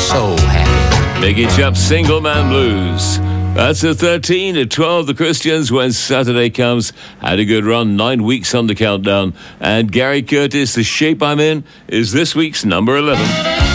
so happy. Mickey Chap's Single Man Blues. That's a 13 at 12. The Christians, when Saturday comes, had a good run, 9 weeks on the countdown. And Gary Curtis, The Shape I'm In, is this week's number 11.